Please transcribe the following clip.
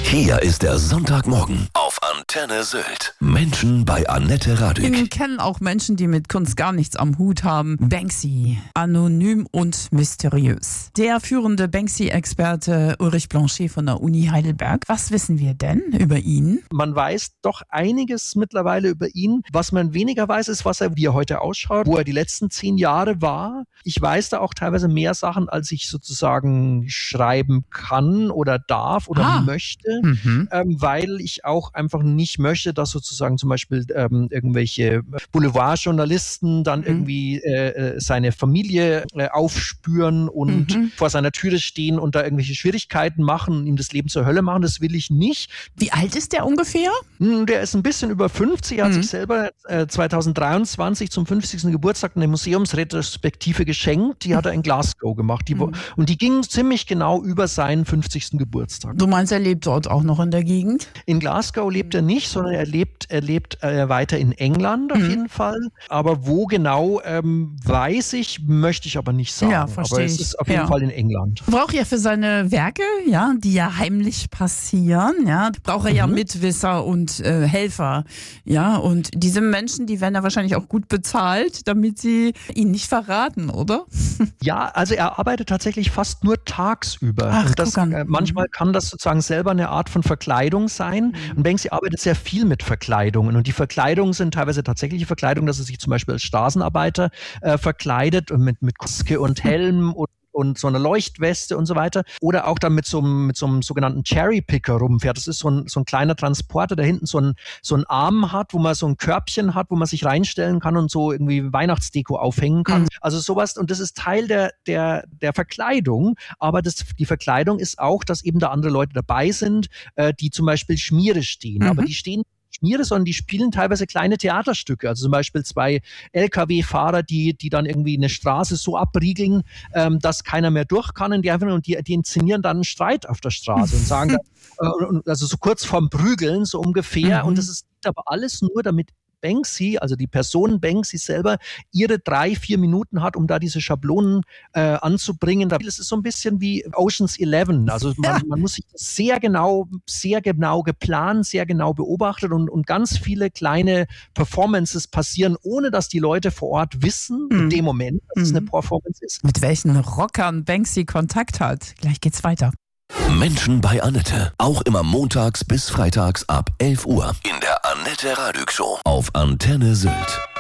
Hier ist der Sonntagmorgen auf Antenne Sylt. Menschen bei Annette Radig. Wir kennen auch Menschen, die mit Kunst gar nichts am Hut haben. Banksy, anonym und mysteriös. Der führende Banksy-Experte Ulrich Blanchet von der Uni Heidelberg. Was wissen wir denn über ihn? Man weiß doch einiges mittlerweile über ihn. Was man weniger weiß, ist, wie er heute ausschaut, wo er die letzten 10 Jahre war. Ich weiß da auch teilweise mehr Sachen, als ich sozusagen schreiben kann oder darf oder möchte, weil ich auch einfach nicht möchte, dass sozusagen zum Beispiel irgendwelche Boulevardjournalisten dann irgendwie seine Familie aufspüren und vor seiner Türe stehen und da irgendwelche Schwierigkeiten machen und ihm das Leben zur Hölle machen. Das will ich nicht. Wie alt ist der ungefähr? Der ist ein bisschen über 50. Er hat sich selber 2023 zum 50. Geburtstag eine Museumsretrospektive geschenkt. Die hat er in Glasgow gemacht. Und die ging ziemlich genau über seinen 50. Geburtstag. Du meinst, er lebt dort auch noch in der Gegend? In Glasgow lebt er nicht, sondern er lebt weiter in England auf jeden Fall. Aber wo genau, weiß ich, möchte ich aber nicht sagen. Ja, verstehe aber es ist auf jeden Fall in England. Braucht er für seine Werke, ja, die ja heimlich passieren, ja, braucht er ja Mitwisser und Helfer, ja, und diese Menschen, die werden ja wahrscheinlich auch gut bezahlt, damit sie ihn nicht verraten, oder? Ja, also er arbeitet tatsächlich fast nur tagsüber. Ach, und das, manchmal kann das sozusagen selber eine Art von Verkleidung sein. Und Banksy arbeitet sehr viel mit Verkleidungen. Und die Verkleidungen sind teilweise tatsächliche Verkleidungen, dass er sich zum Beispiel als Straßenarbeiter verkleidet und mit Maske und Helm und so eine Leuchtweste und so weiter. Oder auch dann mit so einem sogenannten Cherry-Picker rumfährt. Das ist so ein kleiner Transporter, der hinten so einen Arm hat, wo man so ein Körbchen hat, wo man sich reinstellen kann und so irgendwie Weihnachtsdeko aufhängen kann. Also sowas. Und das ist Teil der Verkleidung. Aber die Verkleidung ist auch, dass eben da andere Leute dabei sind, die zum Beispiel Schmiere stehen. Aber die stehen Schmiere, sondern die spielen teilweise kleine Theaterstücke. Also zum Beispiel 2 LKW-Fahrer, die dann irgendwie eine Straße so abriegeln, dass keiner mehr durch kann und die inszenieren dann einen Streit auf der Straße und sagen dann, also so kurz vorm Prügeln, so ungefähr. Und das ist aber alles nur, damit Banksy, also die Person Banksy selber, ihre 3-4 Minuten hat, um da diese Schablonen anzubringen. Das ist so ein bisschen wie Ocean's 11. Also man muss sich das sehr genau geplant, sehr genau beobachtet und ganz viele kleine Performances passieren, ohne dass die Leute vor Ort wissen, in dem Moment, dass es eine Performance ist. Mit welchen Rockern Banksy Kontakt hat. Gleich geht's weiter. Menschen bei Annette. Auch immer montags bis freitags ab 11 Uhr. In der Annette Radig Show auf Antenne Sylt.